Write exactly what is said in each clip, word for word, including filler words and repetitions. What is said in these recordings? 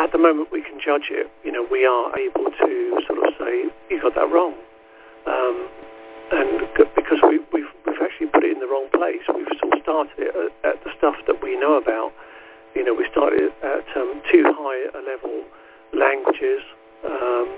at the moment we can judge it. You know, we are able to sort of say, you got that wrong. Um, and g- because we, we've, we've actually put it in the wrong place. We've sort of started it at, at the stuff that we know about. You know, we started at um, too high a level languages, um,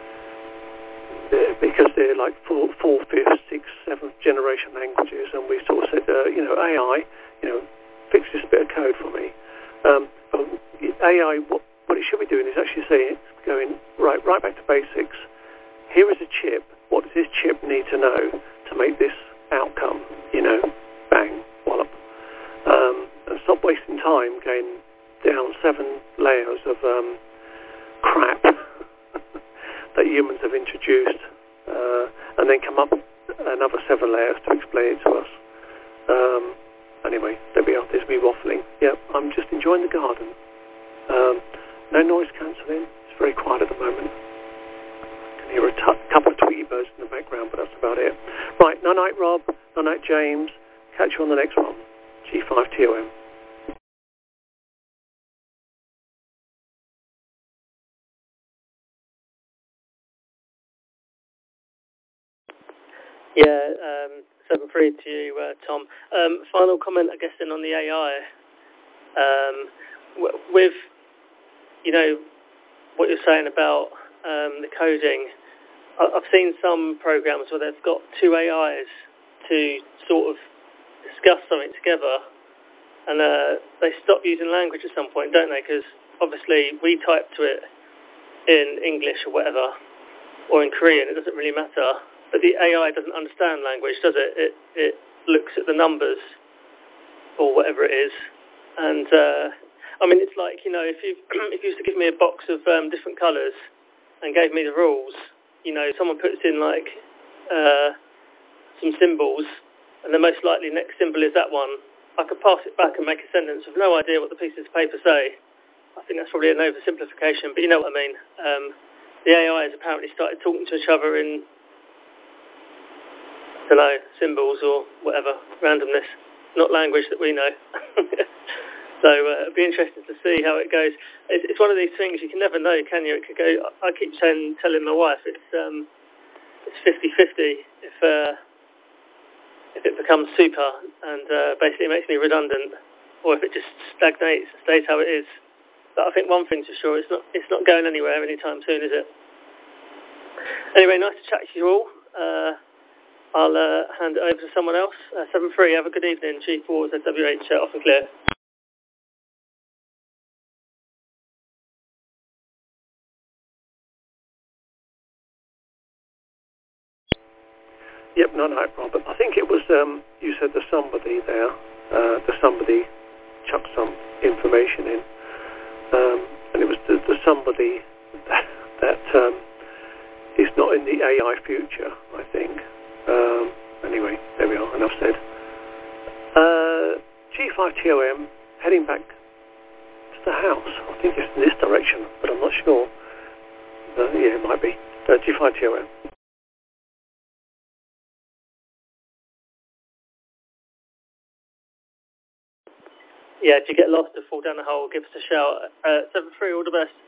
because they're like four, four, fifth, sixth, seventh generation languages, and we sort of said, uh, you know, A I, you know, fix this bit of code for me. Um, A I, what, what it should be doing is actually saying, going right, right back to basics. Here is a chip. What does this chip need to know to make this outcome? You know, bang, wallop. Um, and stop wasting time going down seven layers of um, crap that humans have introduced, uh, and then come up another seven layers to explain it to us. Um, anyway, there we are. There's me waffling. Yeah, I'm just enjoying the garden. Um, no noise cancelling. It's very quiet at the moment. I can hear a t- couple of Tweety birds in the background, but that's about it. Right, night-night, Rob. Night-night, James. Catch you on the next one. G five T O M. Yeah, um, seven three to you, uh, Tom. Um, final comment, I guess, then on the A I. Um, w- with, you know, what you're saying about um, the coding, I- I've seen some programs where they've got two A Is to sort of discuss something together, and uh, they stop using language at some point, don't they? Because obviously we type to it in English or whatever, or in Korean, it doesn't really matter. But the A I doesn't understand language, does it? It it looks at the numbers or whatever it is, and uh, I mean, it's like, you know, if you if you used to give me a box of um, different colours and gave me the rules, you know, someone puts in like uh, some symbols, and the most likely next symbol is that one. I could pass it back and make a sentence with no idea what the pieces of paper say. I think that's probably an oversimplification, but you know what I mean. Um, the A I has apparently started talking to each other in, I don't know, symbols or whatever, randomness, not language that we know. So uh, it'd be interesting to see how it goes. It's, it's one of these things you can never know, can you? It could go. I keep saying, telling my wife it's um, it's fifty-fifty if uh, if it becomes super and uh, basically makes me redundant, or if it just stagnates and stays how it is. But I think one thing's for sure, it's not it's not going anywhere anytime soon, is it? Anyway, nice to chat to you all. Uh, I'll uh, hand it over to someone else. Uh, seven three, have a good evening. G four Z W H, uh, off and clear. Yep, no, no, Robert. I think it was, um, you said there's somebody there, uh, there's somebody chucked some information in, um, and it was the, the somebody that, that um, is not in the A I future, I think. Um, anyway, there we are, enough said. Uh, G five T O M, heading back to the house. I think it's in this direction, but I'm not sure. Uh, yeah, it might be. Uh, G five T O M. Yeah, if you get lost or fall down the hole, give us a shout. Uh, seven three, all the best.